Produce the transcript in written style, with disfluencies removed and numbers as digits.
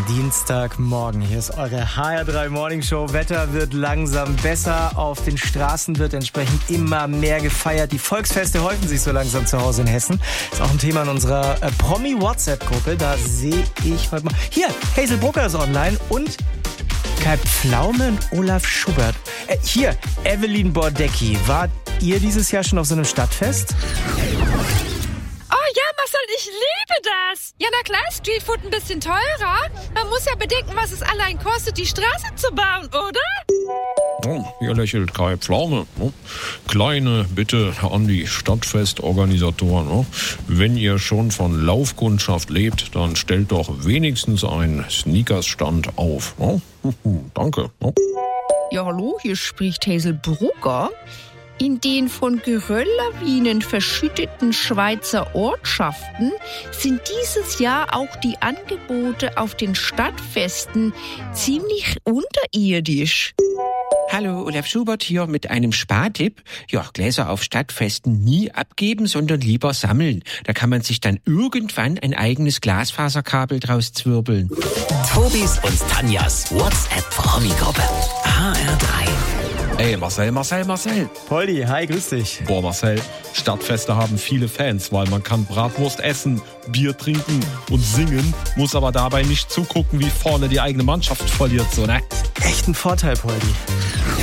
Dienstagmorgen. Hier ist eure HR3 Morning Show. Wetter wird langsam besser. Auf den Straßen wird entsprechend immer mehr gefeiert. Die Volksfeste häufen sich so langsam zu Hause in Hessen. Ist auch ein Thema in unserer Promi-WhatsApp-Gruppe. Da sehe ich heute mal... Hier, Hazel Brucker ist online und Kai Pflaume und Olaf Schubert. Hier, Evelyn Bordecki. Wart ihr dieses Jahr schon auf so einem Stadtfest? Oh ja, Marcel, ich liebe das. Ja, na klar, Streetfood ein bisschen teurer. Man muss ja bedenken, was es allein kostet, die Straße zu bauen, oder? Oh, hier lächelt Kai Pflaume. Oh. Kleine Bitte an die Stadtfestorganisatoren. Oh. Wenn ihr schon von Laufkundschaft lebt, dann stellt doch wenigstens einen Sneakers-Stand auf. Oh. Danke. Oh. Ja, hallo, hier spricht Hazel Brucker. In den von Gerölllawinen verschütteten Schweizer Ortschaften sind dieses Jahr auch die Angebote auf den Stadtfesten ziemlich unterirdisch. Hallo, Olaf Schubert hier mit einem Spartipp. Ja, Gläser auf Stadtfesten nie abgeben, sondern lieber sammeln. Da kann man sich dann irgendwann ein eigenes Glasfaserkabel draus zwirbeln. Tobis und Tanjas WhatsApp-Promi-Gruppe. HR3. Ey, Marcel. Poldi, hi, grüß dich. Boah, Marcel, Stadtfeste haben viele Fans, weil man kann Bratwurst essen, Bier trinken und singen, muss aber dabei nicht zugucken, wie vorne die eigene Mannschaft verliert, so, ne? Echt ein Vorteil, Poldi.